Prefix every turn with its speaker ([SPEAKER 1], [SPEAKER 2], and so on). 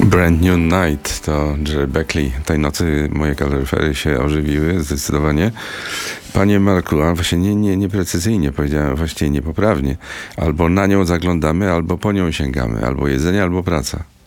[SPEAKER 1] Brand New Night to Jerry Beckley. Tej nocy moje kaloryfery się ożywiły zdecydowanie. Panie Marku, a właśnie nieprecyzyjnie powiedziałem, właściwie niepoprawnie. Albo na nią zaglądamy, albo po nią sięgamy. Albo jedzenie, albo praca.